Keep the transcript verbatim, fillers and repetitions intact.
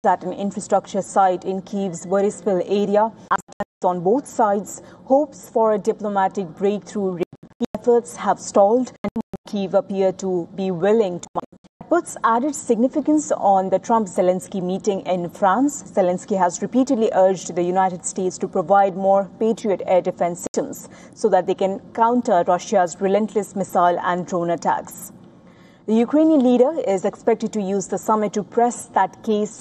at an infrastructure site in Kyiv's Boryspil area. On both sides, hopes for a diplomatic breakthrough efforts have stalled, and Kyiv appear to be willing to. Puts added significance on the Trump-Zelensky meeting in France. Zelensky has repeatedly urged the United States to provide more Patriot air defense systems so that they can counter Russia's relentless missile and drone attacks. The Ukrainian leader is expected to use the summit to press that case